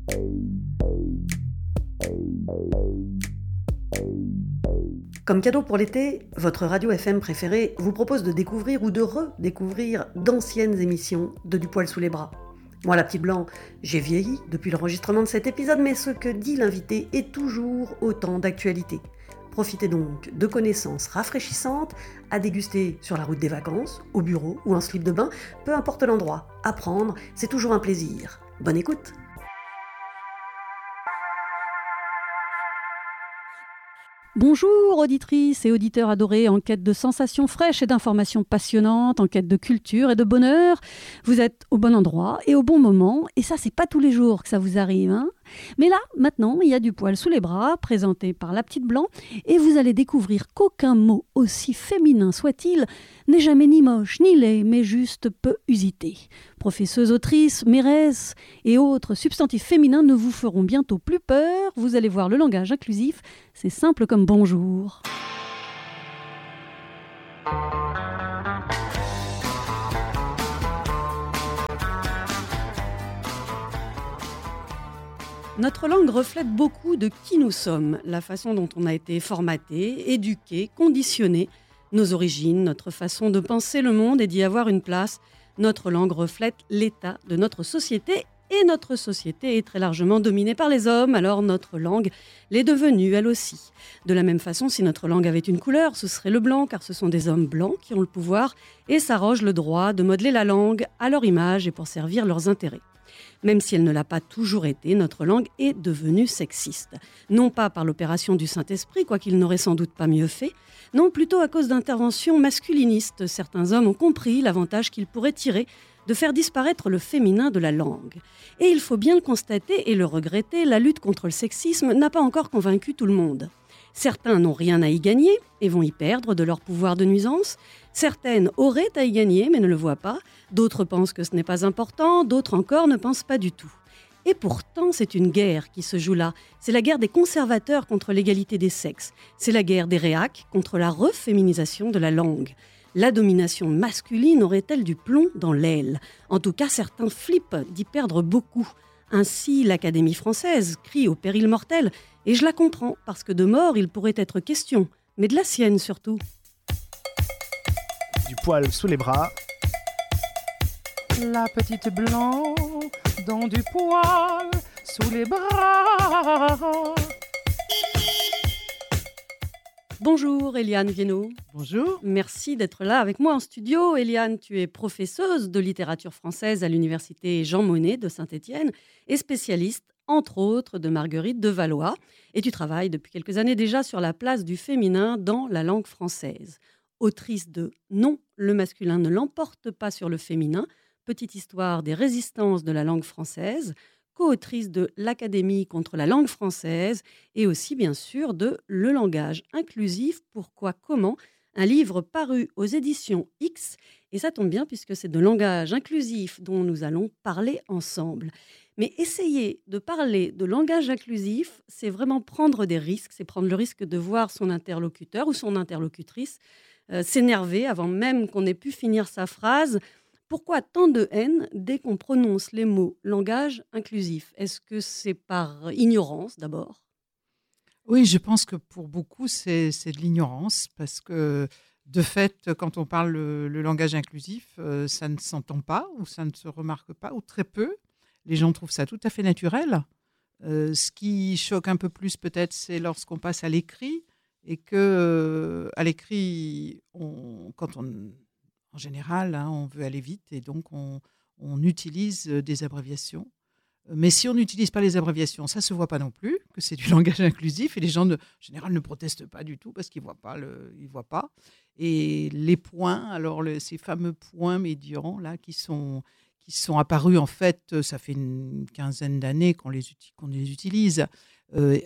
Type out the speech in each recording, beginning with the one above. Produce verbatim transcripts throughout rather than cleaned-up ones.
Comme cadeau pour l'été, votre radio F M préférée vous propose de découvrir ou de redécouvrir d'anciennes émissions de Du poil sous les bras. Moi, la petite blanc, j'ai vieilli depuis l'enregistrement de cet épisode, mais ce que dit l'invité est toujours autant d'actualité. Profitez donc de connaissances rafraîchissantes à déguster sur la route des vacances, au bureau ou en slip de bain, peu importe l'endroit. Apprendre, c'est toujours un plaisir. Bonne écoute! Bonjour auditrices et auditeurs adorés, en quête de sensations fraîches et d'informations passionnantes, en quête de culture et de bonheur. Vous êtes au bon endroit et au bon moment, et ça c'est pas tous les jours que ça vous arrive, hein. Mais là, maintenant, il y a Du poil sous les bras, présenté par la petite blanc, et vous allez découvrir qu'aucun mot, aussi féminin soit-il, n'est jamais ni moche ni laid, mais juste peu usité. Professeuses, autrices, mairesses et autres substantifs féminins ne vous feront bientôt plus peur. Vous allez voir, le langage inclusif, c'est simple comme bonjour. Notre langue reflète beaucoup de qui nous sommes, la façon dont on a été formaté, éduqué, conditionné, nos origines, notre façon de penser le monde et d'y avoir une place. Notre langue reflète l'état de notre société et notre société est très largement dominée par les hommes, alors notre langue l'est devenue elle aussi. De la même façon, si notre langue avait une couleur, ce serait le blanc, car ce sont des hommes blancs qui ont le pouvoir et s'arrogent le droit de modeler la langue à leur image et pour servir leurs intérêts. Même si elle ne l'a pas toujours été, notre langue est devenue sexiste. Non pas par l'opération du Saint-Esprit, quoiqu'il n'aurait sans doute pas mieux fait, non plutôt à cause d'interventions masculinistes. Certains hommes ont compris l'avantage qu'ils pourraient tirer de faire disparaître le féminin de la langue. Et il faut bien le constater et le regretter, la lutte contre le sexisme n'a pas encore convaincu tout le monde. Certains n'ont rien à y gagner et vont y perdre de leur pouvoir de nuisance. Certaines auraient à y gagner mais ne le voient pas. D'autres pensent que ce n'est pas important, d'autres encore ne pensent pas du tout. Et pourtant, c'est une guerre qui se joue là. C'est la guerre des conservateurs contre l'égalité des sexes. C'est la guerre des réacs contre la reféminisation de la langue. La domination masculine aurait-elle du plomb dans l'aile ? En tout cas, certains flippent d'y perdre beaucoup. Ainsi, l'Académie française crie au péril mortel. Et je la comprends, parce que de mort, il pourrait être question. Mais de la sienne surtout. Du poil sous les bras. La petite blanc dans du poil sous les bras. Bonjour Eliane Viennot. Bonjour. Merci d'être là avec moi en studio. Eliane, tu es professeuse de littérature française à l'université Jean Monnet de Saint-Étienne et spécialiste, entre autres, de Marguerite de Valois. Et tu travailles depuis quelques années déjà sur la place du féminin dans la langue française. Autrice de « Non, le masculin ne l'emporte pas sur le féminin », petite histoire des résistances de la langue française, co-autrice de l'Académie contre la langue française et aussi bien sûr de Le langage inclusif, pourquoi, comment, un livre paru aux éditions X. Et ça tombe bien puisque c'est de langage inclusif dont nous allons parler ensemble. Mais essayer de parler de langage inclusif, c'est vraiment prendre des risques, c'est prendre le risque de voir son interlocuteur ou son interlocutrice euh, s'énerver avant même qu'on ait pu finir sa phrase. Pourquoi tant de haine dès qu'on prononce les mots langage inclusif ? Est-ce que c'est par ignorance d'abord ? Oui, je pense que pour beaucoup, c'est, c'est de l'ignorance parce que de fait, quand on parle le, le langage inclusif, euh, ça ne s'entend pas ou ça ne se remarque pas ou très peu. Les gens trouvent ça tout à fait naturel. Euh, ce qui choque un peu plus peut-être, c'est lorsqu'on passe à l'écrit et que euh, à l'écrit, on, quand on En général, hein, on veut aller vite et donc on, on utilise des abréviations. Mais si on n'utilise pas les abréviations, ça ne se voit pas non plus, que c'est du langage inclusif. Et les gens, ne, en général, ne protestent pas du tout parce qu'ils ne voient pas. Le, ils voient pas. Et les points, alors le, ces fameux points médians là, qui, sont, qui sont apparus, en fait, ça fait une quinzaine d'années qu'on les, qu'on les utilise. Euh,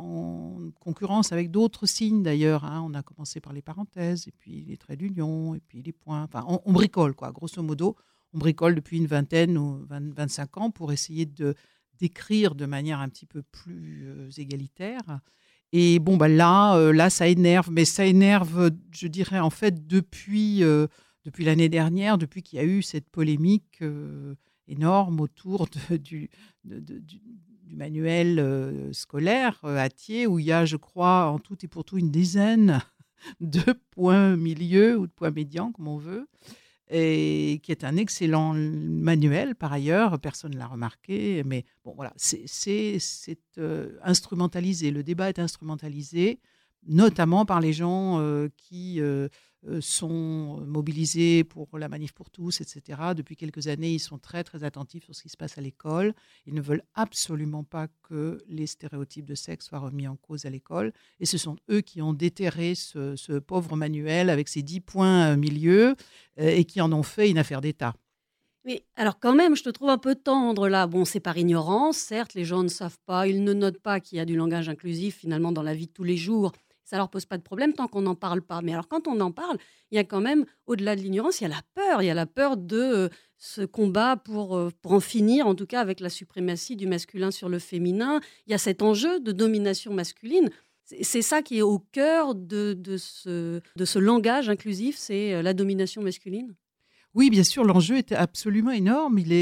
en concurrence avec d'autres signes d'ailleurs, hein. On a commencé par les parenthèses et puis les traits d'union et puis les points, enfin on, on bricole quoi, grosso modo on bricole depuis une vingtaine ou vingt, vingt-cinq ans pour essayer de, d'écrire de manière un petit peu plus euh, égalitaire. Et bon bah là, euh, là ça énerve, mais ça énerve je dirais en fait depuis, euh, depuis l'année dernière, depuis qu'il y a eu cette polémique euh, énorme autour de, du, de, de, du du manuel euh, scolaire euh, à Thiers, où il y a, je crois, en tout et pour tout, une dizaine de points milieux ou de points médians, comme on veut, et qui est un excellent manuel par ailleurs, personne ne l'a remarqué, mais bon voilà, c'est, c'est, c'est euh, instrumentalisé, le débat est instrumentalisé, notamment par les gens euh, qui euh, euh, sont mobilisés pour la manif pour tous, et cetera. Depuis quelques années, ils sont très très attentifs sur ce qui se passe à l'école. Ils ne veulent absolument pas que les stéréotypes de sexe soient remis en cause à l'école. Et ce sont eux qui ont déterré ce, ce pauvre manuel avec ses dix points euh, milieux euh, et qui en ont fait une affaire d'État. Mais alors quand même, je te trouve un peu tendre là. Bon, c'est par ignorance, certes, les gens ne savent pas, ils ne notent pas qu'il y a du langage inclusif finalement dans la vie de tous les jours. Ça leur pose pas de problème tant qu'on n'en parle pas. Mais alors quand on en parle, il y a quand même, au-delà de l'ignorance, il y a la peur. Il y a la peur de euh, ce combat pour, euh, pour en finir, en tout cas avec la suprématie du masculin sur le féminin. Il y a cet enjeu de domination masculine. C'est, c'est ça qui est au cœur de, de, ce, de ce langage inclusif, c'est euh, la domination masculine. Oui, bien sûr, l'enjeu était absolument énorme. Il est